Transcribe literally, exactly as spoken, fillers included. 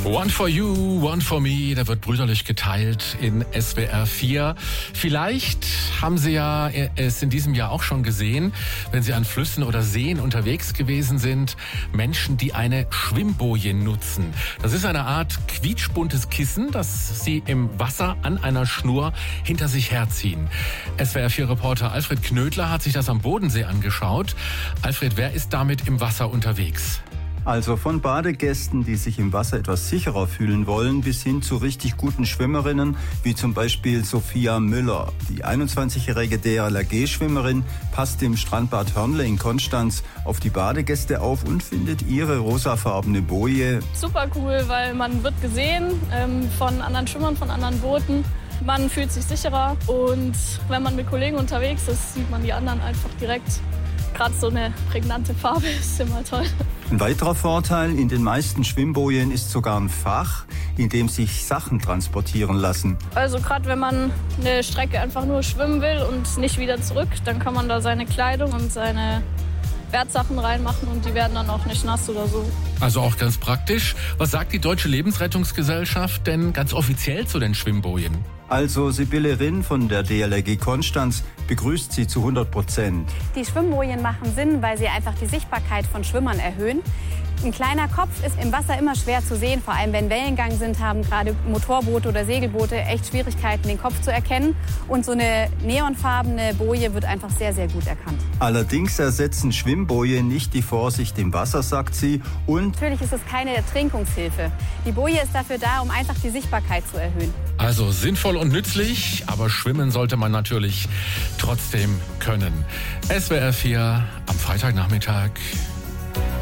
One for you, one for me, da wird brüderlich geteilt in S W R vier. Vielleicht haben Sie ja es in diesem Jahr auch schon gesehen, wenn Sie an Flüssen oder Seen unterwegs gewesen sind, Menschen, die eine Schwimmboje nutzen. Das ist eine Art quietschbuntes Kissen, das Sie im Wasser an einer Schnur hinter sich herziehen. S W R vier Reporter Alfred Knödler hat sich das am Bodensee angeschaut. Alfred, wer ist damit im Wasser unterwegs? Also von Badegästen, die sich im Wasser etwas sicherer fühlen wollen, bis hin zu richtig guten Schwimmerinnen, wie zum Beispiel Sophia Müller. Die einundzwanzigjährige D L R G-Schwimmerin passt im Strandbad Hörnle in Konstanz auf die Badegäste auf und findet ihre rosafarbene Boje super cool, weil man wird gesehen ähm, von anderen Schwimmern, von anderen Booten. Man fühlt sich sicherer und wenn man mit Kollegen unterwegs ist, sieht man die anderen einfach direkt. Gerade so eine prägnante Farbe ist immer toll. Ein weiterer Vorteil, in den meisten Schwimmbojen ist sogar ein Fach, in dem sich Sachen transportieren lassen. Also gerade wenn man eine Strecke einfach nur schwimmen will und nicht wieder zurück, dann kann man da seine Kleidung und seine Wertsachen reinmachen und die werden dann auch nicht nass oder so. Also auch ganz praktisch. Was sagt die Deutsche Lebensrettungsgesellschaft denn ganz offiziell zu den Schwimmbojen? Also Sibylle Rinn von der D L R G Konstanz begrüßt sie zu hundert Prozent. Die Schwimmbojen machen Sinn, weil sie einfach die Sichtbarkeit von Schwimmern erhöhen. Ein kleiner Kopf ist im Wasser immer schwer zu sehen, vor allem wenn Wellengang sind, haben gerade Motorboote oder Segelboote echt Schwierigkeiten, den Kopf zu erkennen. Und so eine neonfarbene Boje wird einfach sehr, sehr gut erkannt. Allerdings ersetzen Schwimmbojen nicht die Vorsicht im Wasser, sagt sie. Und natürlich ist es keine Ertrinkungshilfe. Die Boje ist dafür da, um einfach die Sichtbarkeit zu erhöhen. Also sinnvoll und nützlich, aber schwimmen sollte man natürlich trotzdem können. S W R vier am Freitagnachmittag.